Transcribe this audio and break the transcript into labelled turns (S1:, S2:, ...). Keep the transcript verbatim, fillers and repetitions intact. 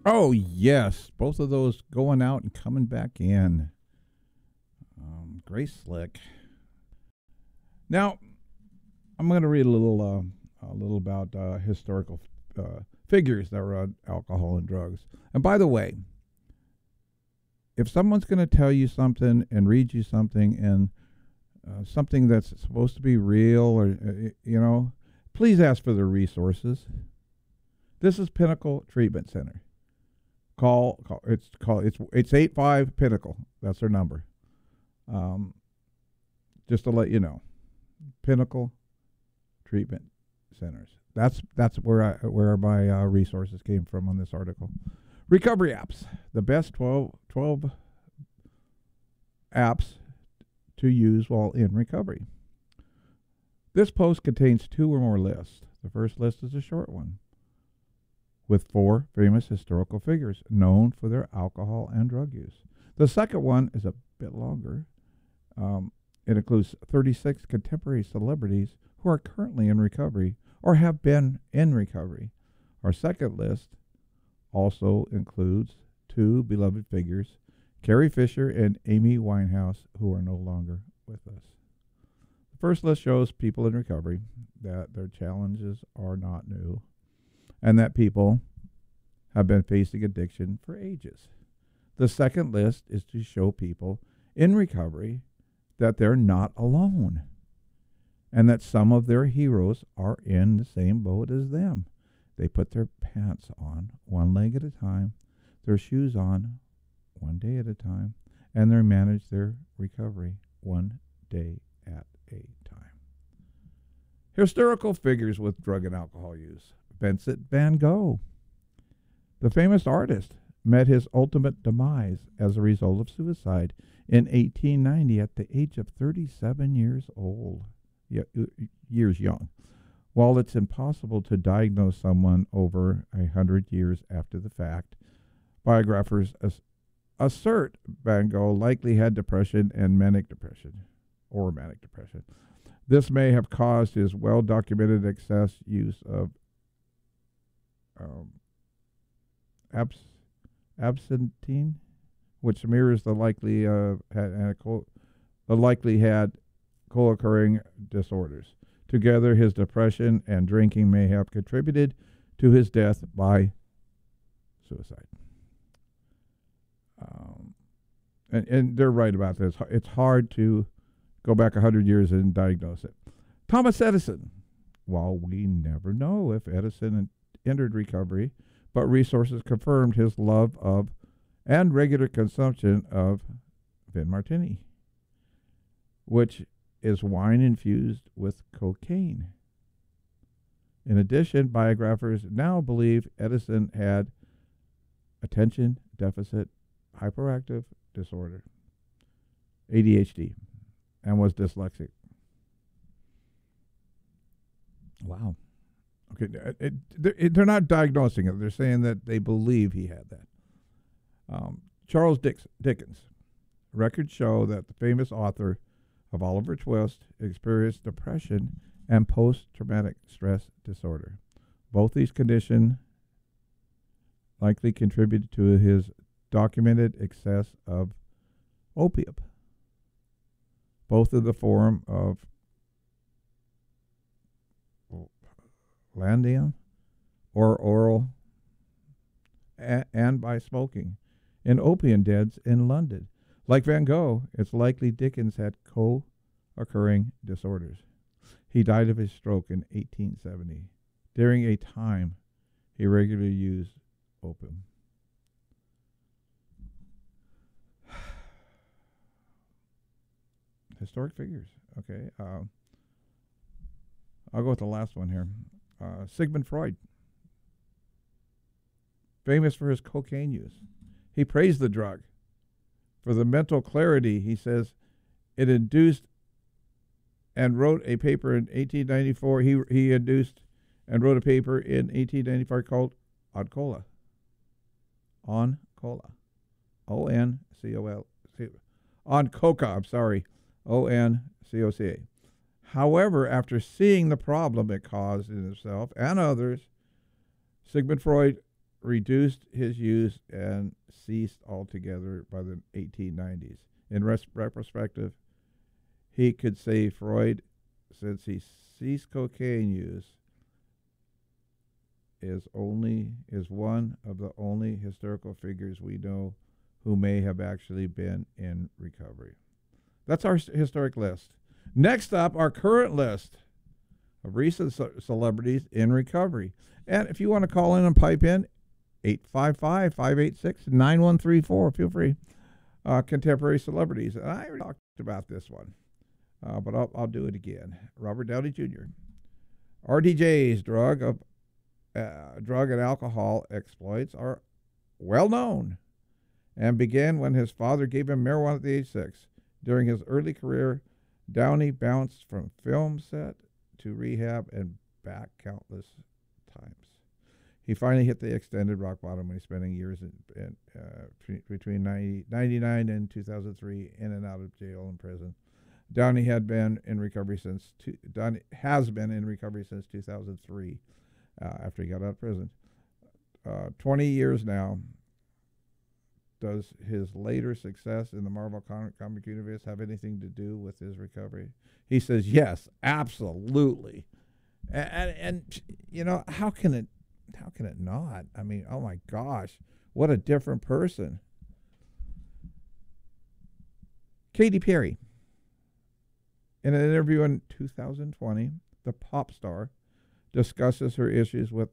S1: Oh, yes. Both of those going out and coming back in. Um, Grace Slick. Now, I'm going to read a little, uh, a little about uh, historical uh, figures that were on alcohol and drugs. And by the way, if someone's going to tell you something and read you something and uh, something that's supposed to be real, or uh, you know, please ask for the resources. This is Pinnacle Treatment Center. Call, call it's call it's it's eight five Pinnacle. That's their number. Um, just to let you know, Pinnacle Treatment Centers. That's that's where I where my uh, resources came from on this article. Recovery apps. The best twelve, twelve apps to use while in recovery. This post contains two or more lists. The first list is a short one with four famous historical figures known for their alcohol and drug use. The second one is a bit longer. Um, it includes thirty-six contemporary celebrities who are currently in recovery or have been in recovery. Our second list also includes two beloved figures, Carrie Fisher and Amy Winehouse, who are no longer with us. The first list shows people in recovery, that their challenges are not new, and that people have been facing addiction for ages. The second list is to show people in recovery that they're not alone, and that some of their heroes are in the same boat as them. They put their pants on one leg at a time, their shoes on one day at a time, and they manage their recovery one day at a time. Historical figures with drug and alcohol use. Vincent van Gogh. The famous artist met his ultimate demise as a result of suicide in eighteen ninety at the age of thirty-seven years old. Yeah, years young. While it's impossible to diagnose someone over a hundred years after the fact, biographers as- assert Van Gogh likely had depression and manic depression, or manic depression. This may have caused his well-documented excess use of um, abs- absinthe, which mirrors the likely uh, had, had co- the likely had co-occurring disorders. Together, his depression and drinking may have contributed to his death by suicide. Um, and, and they're right about this. It's hard to go back one hundred years and diagnose it. Thomas Edison. While we never know if Edison entered recovery, but resources confirmed his love of and regular consumption of Vin Martini, which is wine infused with cocaine. In addition, biographers now believe Edison had attention deficit hyperactive disorder, A D H D, and was dyslexic. Wow. Okay, it, it, they're not diagnosing it. They're saying that they believe he had that. Um, Charles Dix, Dickens. Records show that the famous author of Oliver Twist experienced depression and post-traumatic stress disorder. Both these conditions likely contributed to his documented excess of opium, both in the form of Landium or oral a- and by smoking in opium dens in London. Like Van Gogh, it's likely Dickens had co-occurring disorders. He died of his stroke in eighteen seventy, during a time he regularly used opium. Historic figures. Okay. Uh, I'll go with the last one here. Uh, Sigmund Freud, famous for his cocaine use. He praised the drug for the mental clarity, he says, it induced, and wrote a paper in eighteen ninety-four. He he induced and wrote a paper in eighteen ninety-four called On Cola. On Cola. O N C O L. On Coca, I'm sorry. O N C O C A. However, after seeing the problem it caused in himself and others, Sigmund Freud reduced his use and ceased altogether by the eighteen nineties. In res- retrospective, he could say Freud, since he ceased cocaine use, is only is one of the only historical figures we know who may have actually been in recovery. That's our historic list. Next up, our current list of recent ce- celebrities in recovery. And if you want to call in and pipe in, eight five five, five eight six, nine one three four. Feel free. Uh, contemporary celebrities. And I already talked about this one, uh, but I'll, I'll do it again. Robert Downey Junior R D J's drug of uh, drug and alcohol exploits are well known and began when his father gave him marijuana at the age six. During his early career, Downey bounced from film set to rehab and back countless times. He finally hit the extended rock bottom when he's spending years in, in, uh, pre- between ninety, ninety-nine and two thousand three in and out of jail and prison. Downey had been in recovery since two, Downey has been in recovery since two thousand three, uh, after he got out of prison. Uh, twenty years now. Does his later success in the Marvel comic, comic universe have anything to do with his recovery? He says yes, absolutely. And, and, and you know, how can it how can it not? I mean, oh my gosh, what a different person. Katy Perry. In an interview in two thousand twenty, the pop star discusses her issues with